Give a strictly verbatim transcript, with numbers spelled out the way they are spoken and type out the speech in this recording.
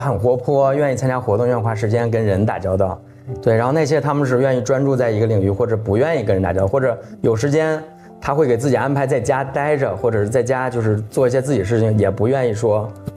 很活泼，愿意参加活动，愿意花时间跟人打交道。对，然后那些他们是愿意专注在一个领域，或者不愿意跟人打交道，或者有时间他会给自己安排在家待着，或者是在家就是做一些自己的事情，也不愿意说